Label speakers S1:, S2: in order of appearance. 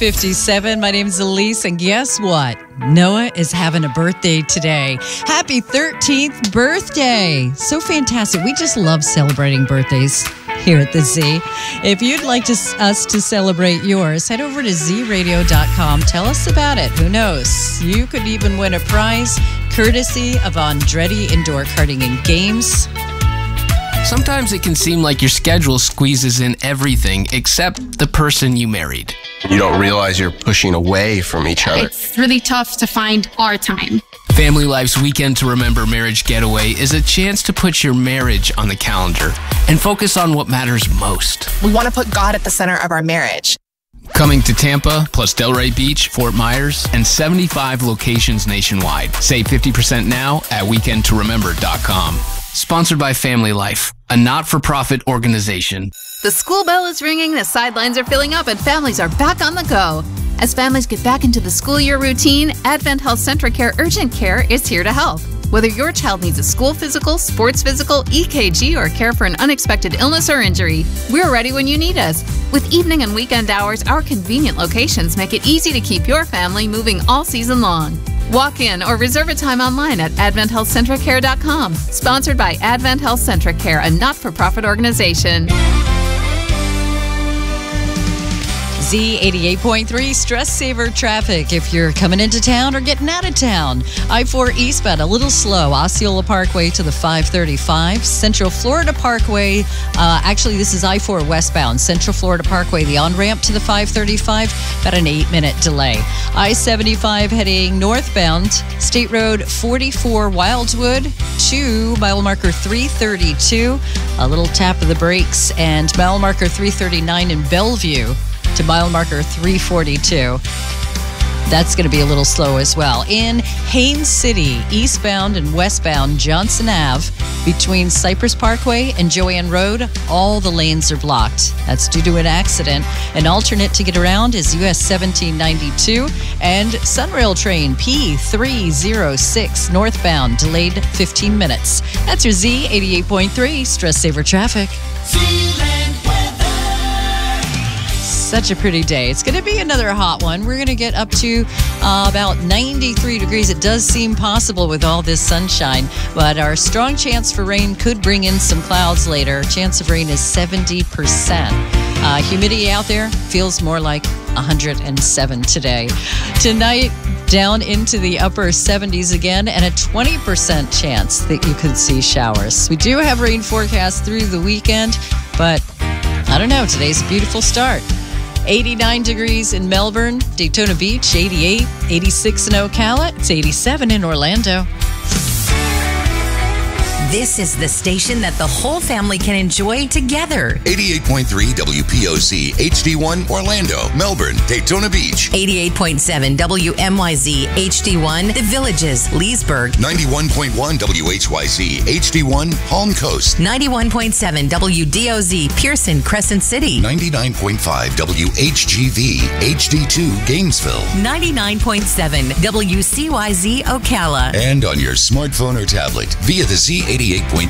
S1: 8:57. My name's Elise, and guess what? Noah is having a birthday today. Happy 13th birthday. So fantastic. We just love celebrating birthdays here at the Z. If you'd like us to celebrate yours, head over to zradio.com. Tell us about it. Who knows? You could even win a prize courtesy of Andretti Indoor Karting and Games.
S2: Sometimes it can seem like your schedule squeezes in everything except the person you married.
S3: You don't realize you're pushing away from each other.
S4: It's really tough to find our time.
S2: Family Life's Weekend to Remember Marriage Getaway is a chance to put your marriage on the calendar and focus on what matters most.
S5: We want to put God at the center of our marriage.
S2: Coming to Tampa, plus Delray Beach, Fort Myers, and 75 locations nationwide. Save 50% now at weekendtoremember.com. Sponsored by Family Life, a not-for-profit organization.
S6: The school bell is ringing, the sidelines are filling up, and families are back on the go. As families get back into the school year routine, Advent Health Centracare Urgent Care is here to help. Whether your child needs a school physical, sports physical, EKG, or care for an unexpected illness or injury, we're ready when you need us. With evening and weekend hours, our convenient locations make it easy to keep your family moving all season long. Walk in or reserve a time online at adventhealthcentracare.com. Sponsored by Advent Health Centracare, a not-for-profit organization.
S1: Z88.3 Stress Saver Traffic. If you're coming into town or getting out of town, I-4 eastbound a little slow. Osceola Parkway to the 535. Central Florida Parkway. Actually, this is I-4 westbound. Central Florida Parkway, the on-ramp to the 535. About an 8-minute delay. I-75 heading northbound. State Road 44 Wildwood to mile marker 332. A little tap of the brakes. And mile marker 339 in Bellevue to mile marker 342. That's going to be a little slow as well. In Haines City, eastbound and westbound Johnson Ave, between Cypress Parkway and Joanne Road, all the lanes are blocked. That's due to an accident. An alternate to get around is US 1792 and Sunrail train P306 northbound, delayed 15 minutes. That's your Z88.3 Stress Saver Traffic. Such a pretty day. It's going to be another hot one. We're going to get up to about 93 degrees. It does seem possible with all this sunshine, but our strong chance for rain could bring in some clouds later. Chance of rain is 70%. Humidity out there feels more like 107 today. Tonight, down into the upper 70s again, and a 20% chance that you could see showers. We do have rain forecast through the weekend, but I don't know. Today's a beautiful start. 89 degrees in Melbourne, Daytona Beach, 88, 86 in Ocala, it's 87 in Orlando.
S7: This is the station that the whole family can enjoy together.
S8: 88.3 WPOC HD1 Orlando, Melbourne, Daytona Beach.
S7: 88.7 WMYZ HD1 The Villages, Leesburg.
S8: 91.1 WHYC HD1 Palm Coast.
S7: 91.7 WDOZ Pearson, Crescent City.
S8: 99.5 WHGV HD2 Gainesville.
S7: 99.7 WCYZ Ocala.
S8: And on your smartphone or tablet via the Z88.3